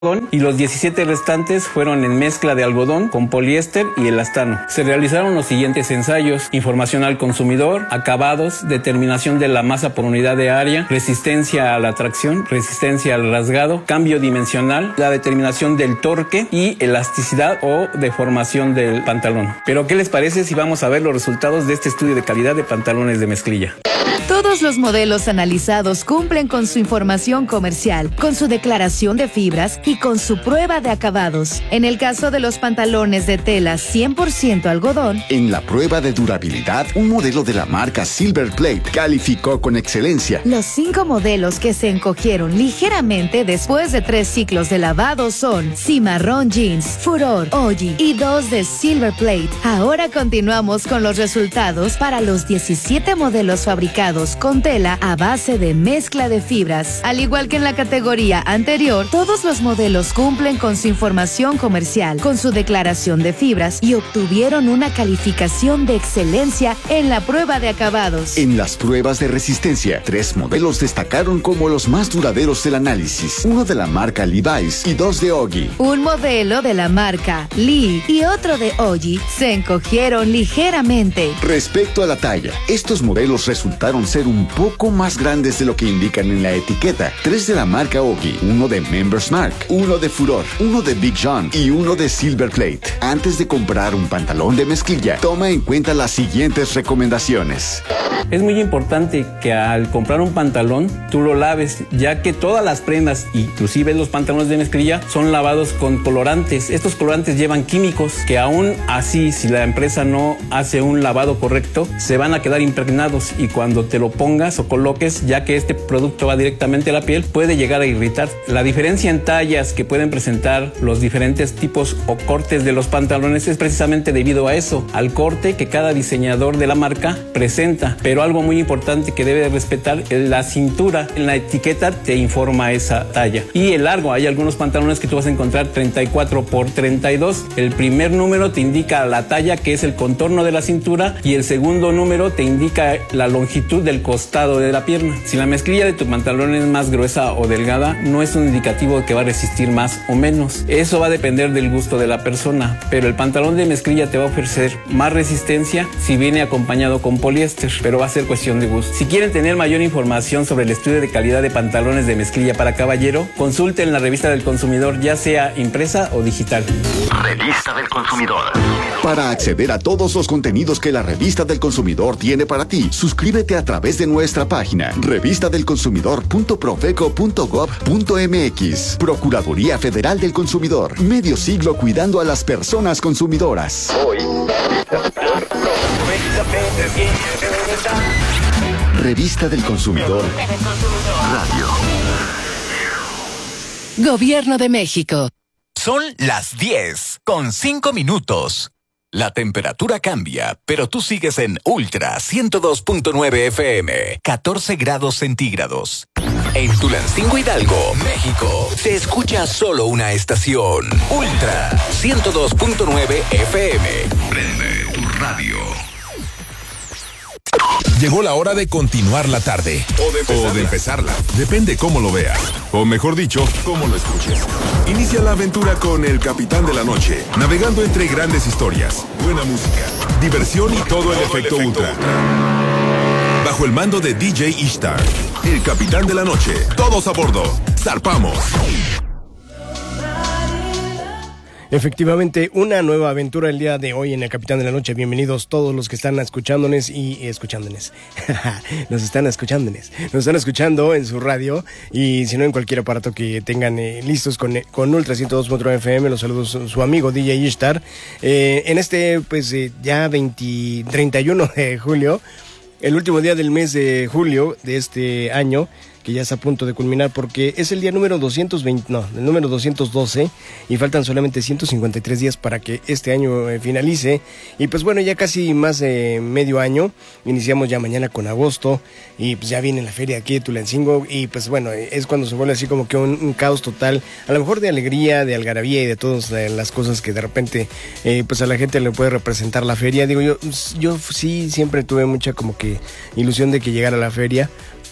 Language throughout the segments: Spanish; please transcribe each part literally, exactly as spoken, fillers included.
y los diecisiete restantes fueron en mezcla de algodón con poliéster y elastano. Se realizaron los siguientes ensayos: información al consumidor, acabados, determinación de la masa por unidad de área, resistencia a la tracción, resistencia al rasgado, cambio dimensional, la determinación del torque y elasticidad o deformación del pantalón. Pero ¿qué les parece si vamos a ver los resultados de este estudio de calidad de pantalones de mezclilla? Todos los modelos analizados cumplen con su información comercial, con su declaración de fibras y con su prueba de acabados. En el caso de los pantalones de tela cien por ciento algodón, en la prueba de durabilidad, un modelo de la marca Silver Plate calificó con excelencia. Los cinco modelos que se encogieron ligeramente después de tres ciclos de lavado son Cimarrón Jeans, Furor, Oji y dos de Silver Plate. Ahora continuamos con los resultados para los diecisiete modelos fabricados con tela a base de mezcla de fibras. Al igual que en la categoría anterior, todos los modelos cumplen con su información comercial, con su declaración de fibras y obtuvieron una calificación de excelencia en la prueba de acabados. En las pruebas de resistencia, tres modelos destacaron como los más duraderos del análisis: uno de la marca Levi's y dos de Ogi. Un modelo de la marca Lee y otro de Ogi se encogieron ligeramente. Respecto a la talla, estos modelos resultaron ser un poco más grandes de lo que indican en la etiqueta. Tres de la marca Ogi, uno de Members Mark, uno de Furor, uno de Big John y uno de Silver Plate. Antes de comprar un pantalón de mezclilla, toma en cuenta las siguientes recomendaciones. Es muy importante que al comprar un pantalón tú lo laves, ya que todas las prendas, inclusive los pantalones de mezclilla, son lavados con colorantes. Estos colorantes llevan químicos que aún así, si la empresa no hace un lavado correcto, se van a quedar impregnados, y cuando te lo pongas o coloques, ya que este producto va directamente a la piel, puede llegar a irritar. La diferencia en tallas que pueden presentar los diferentes tipos o cortes de los pantalones es precisamente debido a eso, al corte que cada diseñador de la marca presenta. Pero algo muy importante que debe de respetar es la cintura. En la etiqueta te informa esa talla. Y el largo, hay algunos pantalones que tú vas a encontrar treinta y cuatro por treinta y dos. El primer número te indica la talla, que es el contorno de la cintura, y el segundo número te indica la longitud del costado de la pierna. Si la mezclilla de tu pantalón es más gruesa o delgada, no es un indicativo de que va a resistir más o menos. Eso va a depender del gusto de la persona, pero el pantalón de mezclilla te va a ofrecer más resistencia si viene acompañado con poliéster, pero va a ser cuestión de gusto. Si quieren tener mayor información sobre el estudio de calidad de pantalones de mezclilla para caballero, consulten la revista del consumidor, ya sea impresa o digital. Revista del Consumidor. Para acceder a todos los contenidos que la Revista del Consumidor tiene para ti, suscríbete a través de nuestra página revista del consumidor punto profeco punto gob punto mx. Procuraduría Federal del Consumidor. Medio siglo cuidando a las personas consumidoras. Hoy. Revista del Consumidor Radio. Gobierno de México. Son las diez con cinco minutos. La temperatura cambia, pero tú sigues en Ultra ciento dos punto nueve F M, catorce grados centígrados. En Tulancingo, Hidalgo, México, se escucha solo una estación. Ultra ciento dos punto nueve F M. Prende tu radio. Llegó la hora de continuar la tarde. O de empezarla. O de empezarla. Depende cómo lo veas. O mejor dicho, cómo lo escuches. Inicia la aventura con el Capitán de la Noche, navegando entre grandes historias, buena música, diversión y todo el efecto ultra. Bajo el mando de D J Ishtar, el Capitán de la Noche. Todos a bordo. ¡Zarpamos! Efectivamente, una nueva aventura el día de hoy en el Capitán de la Noche. Bienvenidos todos los que están escuchándonos y escuchándonos. Nos están escuchándonos. Nos están escuchando en su radio y si no en cualquier aparato que tengan eh, listos con, con Ultra ciento dos punto nueve F M. Los saludos su, su amigo D J Ishtar. Eh, en este, pues eh, ya veinte, treinta y uno de julio, el último día del mes de julio de este año, que ya está a punto de culminar porque es el día número doscientos veinte, no, el número doscientos doce y faltan solamente ciento cincuenta y tres días para que este año eh, finalice y pues bueno, ya casi más de medio año, iniciamos ya mañana con agosto y pues ya viene la feria aquí de Tulancingo y pues bueno, es cuando se vuelve así como que un, un caos total, a lo mejor de alegría, de algarabía y de todas eh, las cosas que de repente eh, pues a la gente le puede representar la feria. Digo, yo, yo sí siempre tuve mucha como que ilusión de que llegara la feria.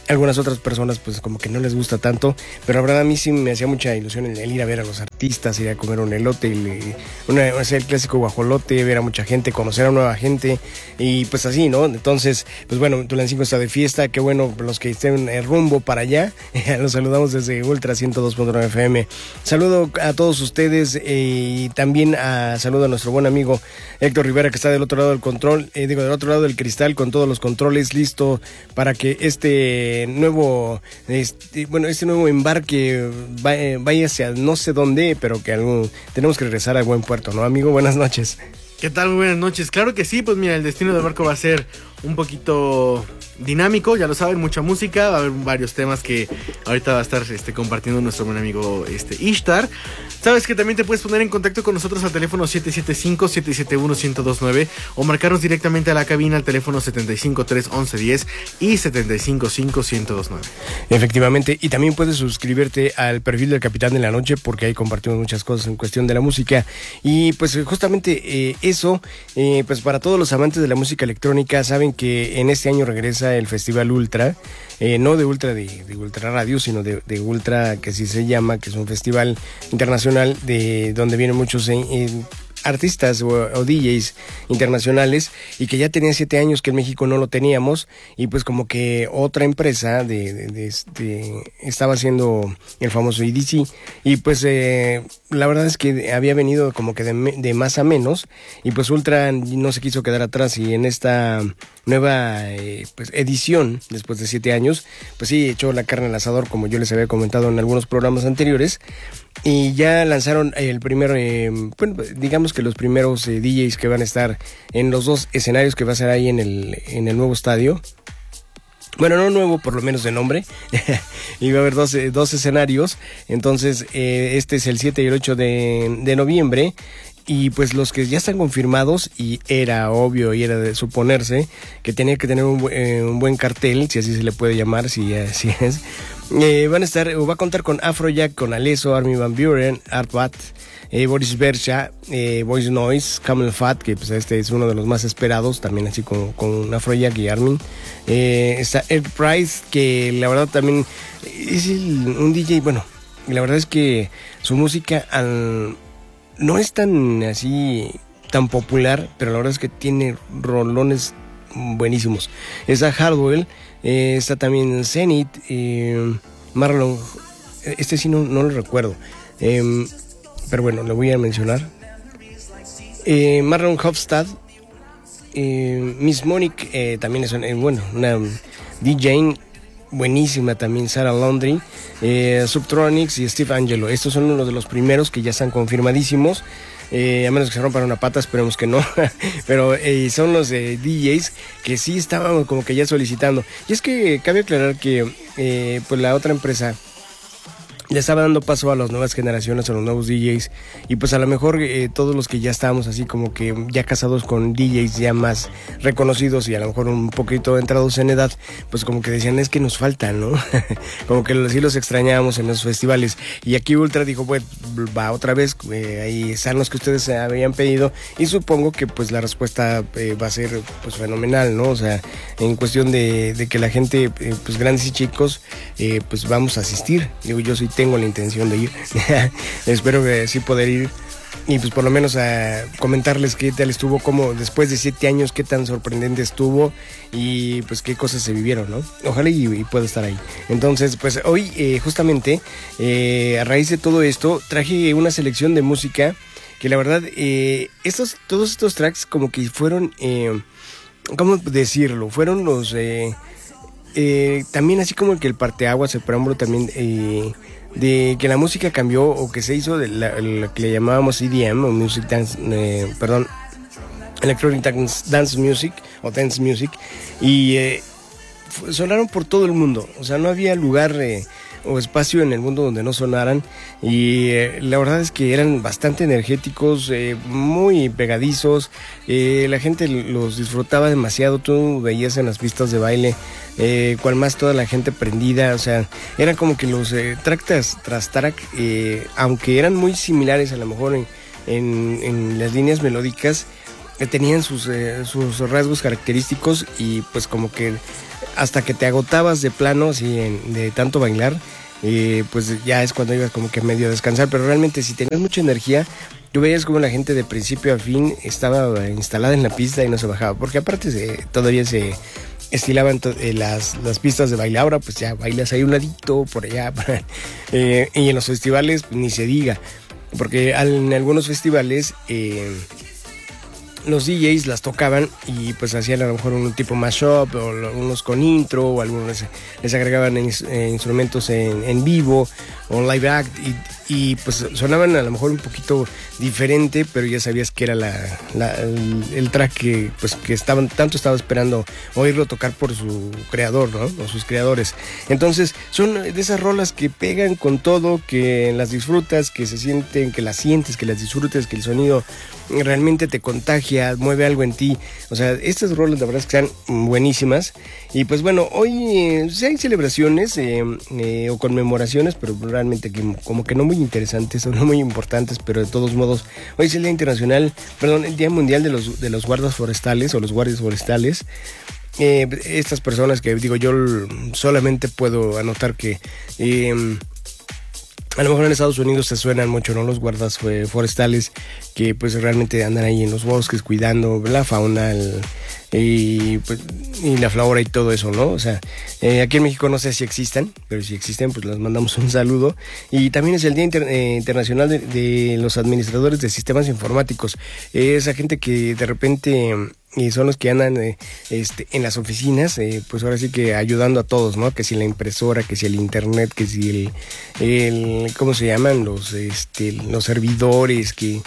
Algunas otras personas pues como que no les gusta tanto, pero la verdad a mí sí me hacía mucha ilusión el, el ir a ver a los artistas, ir a comer un elote, el, una, o sea, el clásico guajolote, ver a mucha gente, conocer a nueva gente y pues así, ¿no? Entonces, pues bueno, Tulancingo está de fiesta, qué bueno los que estén en rumbo para allá, los saludamos desde Ultra ciento dos punto nueve F M. Saludo a todos ustedes eh, y también a, saludo a nuestro buen amigo Héctor Rivera que está del otro lado del control, eh, digo del otro lado del cristal con todos los controles listo para que este nuevo, este, bueno, este nuevo embarque vaya, vaya hacia no sé dónde, pero que algún, tenemos que regresar al buen puerto, ¿no, amigo? Buenas noches. ¿Qué tal? Muy buenas noches. Claro que sí, pues mira, el destino del barco va a ser un poquito dinámico, ya lo saben, mucha música, va a haber varios temas que ahorita va a estar este, compartiendo nuestro buen amigo este, Ishtar. Sabes que también te puedes poner en contacto con nosotros al teléfono siete siete cinco, siete siete uno, uno cero dos nueve o marcarnos directamente a la cabina al teléfono setenta y cinco, tres, once, diez y setenta y cinco, cinco, uno cero dos nueve. Efectivamente, y también puedes suscribirte al perfil del Capitán de la Noche porque ahí compartimos muchas cosas en cuestión de la música y pues justamente eh, eso, eh, pues para todos los amantes de la música electrónica saben que en este año regresa el Festival Ultra, eh, no de Ultra de, de Ultra Radio, sino de, de Ultra, que así se llama, que es un festival internacional de donde vienen muchos eh, eh, artistas o, o D Js internacionales y que ya tenía siete años que en México no lo teníamos y pues como que otra empresa de, de, de, de estaba haciendo el famoso E D C y pues eh, la verdad es que había venido como que de, de más a menos y pues Ultra no se quiso quedar atrás y en esta nueva eh, pues edición después de siete años pues sí echó la carne al asador como yo les había comentado en algunos programas anteriores y ya lanzaron el primer eh, bueno digamos que los primeros eh, D Js que van a estar en los dos escenarios que va a ser ahí en el en el nuevo estadio. Bueno, no nuevo, por lo menos de nombre. Y va a haber dos, dos escenarios. Entonces, eh, este es el siete y el ocho de, de noviembre. Y pues los que ya están confirmados, y era obvio y era de suponerse que tenía que tener un, eh, un buen cartel, si así se le puede llamar, si así es. Eh, van a estar, o va a contar con Afrojack, con Alesso, Armin van Buuren, Artbat, eh, Boris Bercha, eh, Voice Noise, Camel Fat, que pues este es uno de los más esperados, también así con, con Afrojack y Armin. Eh, está Ed Price, que la verdad también es el, un D J, bueno, la verdad es que su música al, no es tan así, tan popular, pero la verdad es que tiene rolones buenísimos. Está Hardwell, eh, está también Zenith, eh, Marlon, este sí no, no lo recuerdo, eh, pero bueno, lo voy a mencionar. Eh, Marlon Hofstad, eh, Miss Monique, eh, también es eh, bueno, una D J buenísima también, Sarah Laundry, eh, Subtronics y Steve Angelo. Estos son uno de los primeros que ya están confirmadísimos. Eh, a menos que se rompan una pata, esperemos que no. Pero eh, son los eh, D Js que sí estábamos como que ya solicitando. Y es que cabe aclarar que eh, pues la otra empresa le estaba dando paso a las nuevas generaciones, a los nuevos D Js, y pues a lo mejor eh, todos los que ya estábamos así como que ya casados con D Js ya más reconocidos y a lo mejor un poquito entrados en edad, pues como que decían, es que nos faltan, ¿no? Como que sí los extrañábamos en los festivales, y aquí Ultra dijo, pues va otra vez, eh, ahí están los que ustedes habían pedido, y supongo que pues la respuesta eh, va a ser pues fenomenal, ¿no? O sea, en cuestión de, de que la gente, eh, pues grandes y chicos, eh, pues vamos a asistir. Digo, yo soy tengo la intención de ir. Espero que sí poder ir y pues por lo menos a comentarles qué tal estuvo, como después de siete años, qué tan sorprendente estuvo y pues qué cosas se vivieron, ¿no? Ojalá y, y pueda estar ahí. Entonces, pues hoy eh, justamente eh, a raíz de todo esto traje una selección de música que la verdad, eh, estos, todos estos tracks como que fueron, eh, ¿cómo decirlo? Fueron los... Eh, eh, también así como que el parteaguas, el preámbulo también... Eh, de que la música cambió o que se hizo de la, la que le llamábamos E D M o Music Dance, eh, perdón, Electronic Dance, Dance Music o Dance Music, y eh, sonaron por todo el mundo. O sea, no había lugar eh, o espacio en el mundo donde no sonaran, y eh, la verdad es que eran bastante energéticos, eh, muy pegadizos, eh, la gente los disfrutaba demasiado. Tú veías en las pistas de baile Eh, cual más toda la gente prendida, o sea, eran como que los eh, track tras, tras track, eh, aunque eran muy similares a lo mejor en, en, en las líneas melódicas, eh, tenían sus, eh, sus rasgos característicos, y pues como que hasta que te agotabas de plano, así, en, de tanto bailar, eh, pues ya es cuando ibas como que medio a descansar, pero realmente si tenías mucha energía, tú veías como la gente de principio a fin estaba instalada en la pista y no se bajaba, porque aparte se, todavía se estilaban to- eh, las, las pistas de baile. Ahora pues ya bailas ahí un ladito, por allá, para, eh, y en los festivales pues, ni se diga, porque al, en algunos festivales eh, los D Js las tocaban y pues hacían a lo mejor un tipo mashup o lo- unos con intro, o algunos les, les agregaban ins- eh, instrumentos en, en vivo o live act y, y pues sonaban a lo mejor un poquito diferente, pero ya sabías que era la, la- el, el track que pues que estaban tanto estaba esperando oírlo tocar por su creador, ¿no? O sus creadores. Entonces son de esas rolas que pegan con todo, que las disfrutas, que se sienten, que las sientes, que las disfrutes, que el sonido realmente te contagia, mueve algo en ti. O sea, estas rolas la verdad es que están buenísimas. Y pues bueno, hoy eh, sí hay celebraciones eh, eh, o conmemoraciones, pero realmente que, como que no muy interesantes o no muy importantes, pero de todos modos, hoy es el Día Internacional, perdón, el Día Mundial de los, de los Guardas Forestales o los Guardias Forestales. Eh, estas personas que digo yo solamente puedo anotar que eh, a lo mejor en Estados Unidos se suenan mucho, ¿no? Los guardas eh, forestales que pues realmente andan ahí en los bosques cuidando la fauna el, y, pues, y la flora y todo eso, ¿no? O sea, eh, aquí en México no sé si existan, pero si existen pues les mandamos un saludo. Y también es el Día Inter- eh, Internacional de, de los Administradores de Sistemas Informáticos. Eh, esa gente que de repente... y son los que andan eh, este, en las oficinas, eh, pues ahora sí que ayudando a todos, ¿no? Que si la impresora, que si el internet, que si el, el ¿cómo se llaman? Los, este, los servidores, que...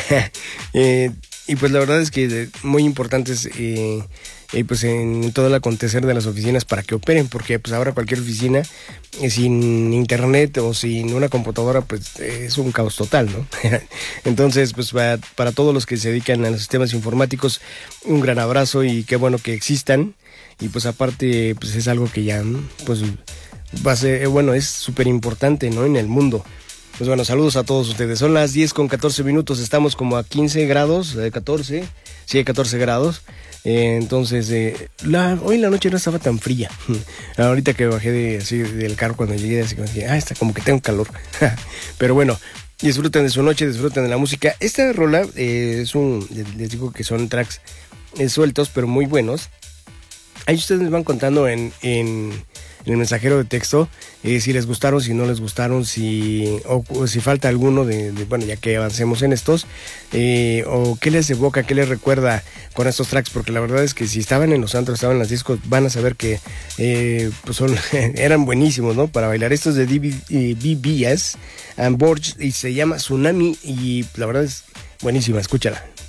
eh, y pues la verdad es que muy importantes eh, eh, pues en todo el acontecer de las oficinas para que operen, porque pues ahora cualquier oficina eh, sin internet o sin una computadora pues eh, es un caos total, ¿no? Entonces pues para, para todos los que se dedican a los sistemas informáticos, un gran abrazo y qué bueno que existan. Y pues aparte pues es algo que ya pues va a ser, bueno, es súper importante, ¿no? En el mundo. Pues bueno, saludos a todos ustedes. Son las diez con catorce minutos, estamos como a quince grados, eh, catorce, sí, catorce grados. Eh, entonces, eh, la, hoy la noche no estaba tan fría. Ahorita que bajé de, así, del carro cuando llegué, así como que, ah, está como que tengo calor. Pero bueno, disfruten de su noche, disfruten de la música. Esta rola eh, es un, les digo que son tracks eh, sueltos, pero muy buenos. Ahí ustedes me van contando en... en en el mensajero de texto, eh, si les gustaron, si no les gustaron, si o, o si falta alguno de, de, bueno, ya que avancemos en estos, eh, o qué les evoca, qué les recuerda con estos tracks, porque la verdad es que si estaban en los antros, estaban en los discos, van a saber que eh, pues son, eran buenísimos, ¿no? Para bailar. Estos de B B S and Borge y se llama Tsunami y la verdad es buenísima, escúchala.